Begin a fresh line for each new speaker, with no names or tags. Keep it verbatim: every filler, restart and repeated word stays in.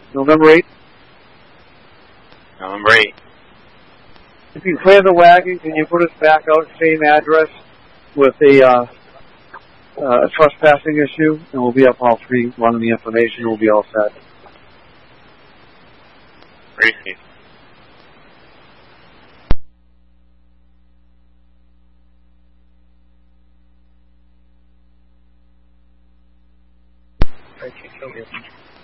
November eighth?
November eighth.
If you clear the wagon, can you put us back out, same address, with a uh, uh, trespassing issue, and we'll be up all three, running the information, we'll be all set.
Appreciate it.
Thank you.